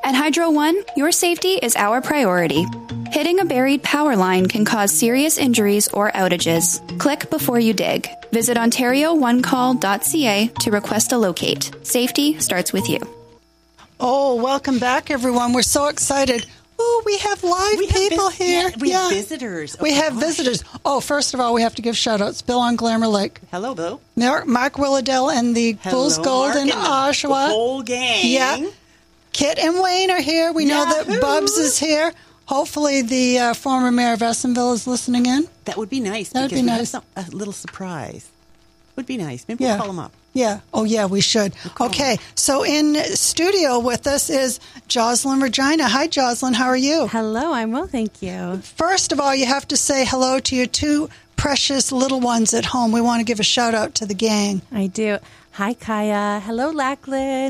At Hydro One, your safety is our priority. Hitting a buried power line can cause serious injuries or outages. Click before you dig. Visit OntarioOneCall.ca to request a locate. Safety starts with you. Oh, welcome back, everyone. We're so excited. Oh, we have live people here. Yeah, we have visitors. We have visitors. Oh, first of all, we have to give shout-outs. Bill on Glamour Lake. Hello, Bill. Mark Willowdale and the Bulls Gold in Oshawa. The whole gang. Yeah. Kit and Wayne are here. We know that Bubs is here. Hopefully the former mayor of Essenville is listening in. That would be nice. That would be nice. A little surprise. Would be nice. Maybe we'll call him up. Yeah. Oh, yeah, we should. Okay. So in studio with us is Jocelyn Regina. Hi, Jocelyn. How are you? Hello. I'm well, thank you. First of all, you have to say hello to your two precious little ones at home. We want to give a shout out to the gang. I do. Hi, Kaya. Hello, Lachlan.